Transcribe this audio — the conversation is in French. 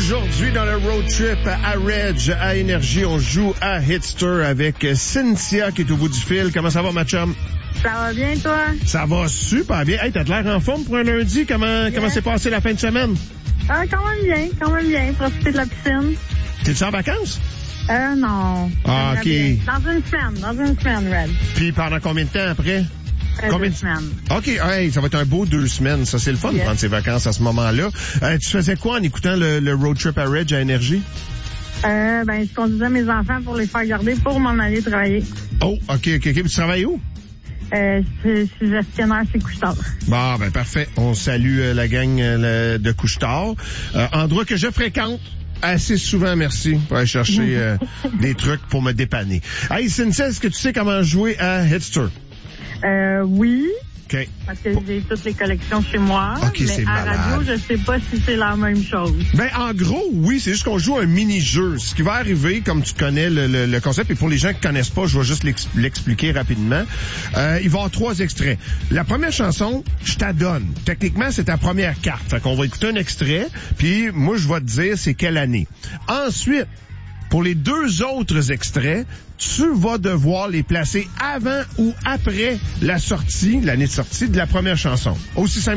Aujourd'hui, dans le road trip à Reg, à Énergie, on joue à Hitster avec Cynthia qui est au bout du fil. Comment ça va, ma chum? Ça va bien, toi? Ça va super bien. Hey, t'as de l'air en forme pour un lundi. Comment s'est passé la fin de semaine? Quand même bien. Profiter de la piscine. T'es-tu en vacances? Non. Ah, OK. Dans une semaine, Red. Puis pendant combien de temps après? Combien de semaines? OK, hey, ça va être un beau 2 semaines. Ça, c'est le fun de prendre ses vacances à ce moment-là. Tu faisais quoi en écoutant le road trip à Reg à Énergie? Je conduisais mes enfants pour les faire garder pour m'en aller travailler. Oh, OK. Puis tu travailles où? Je suis gestionnaire chez Couche-Tard. Bon, ben parfait. On salue la gang de Couche-Tard. Endroit que je fréquente assez souvent, merci, pour aller chercher des trucs pour me dépanner. Hey, Cynthia, est-ce que tu sais comment jouer à Hitster? Oui. OK. Parce que j'ai toutes les collections chez moi. OK, mais c'est à malade. radio, je sais pas si c'est la même chose. Ben, en gros, oui, c'est juste qu'on joue un mini-jeu. Ce qui va arriver, comme tu connais le concept, et pour les gens qui connaissent pas, je vais juste l'expliquer rapidement. Il va y avoir 3 extraits. La première chanson, je t'adonne. Techniquement, c'est ta première carte. Fait qu'on va écouter un extrait, puis moi, je vais te dire c'est quelle année. Ensuite, pour les 2 autres extraits, tu vas devoir les placer avant ou après la sortie, l'année de sortie de la première chanson. Aussi simple